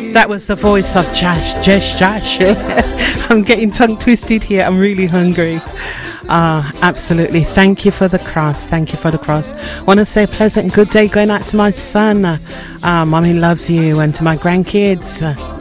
That was the voice of Josh. I'm getting tongue twisted here. I'm really hungry. Absolutely. Thank you for the cross. Thank you for the cross. Want to say a pleasant good day going out to my son. Mommy loves you, and to my grandkids.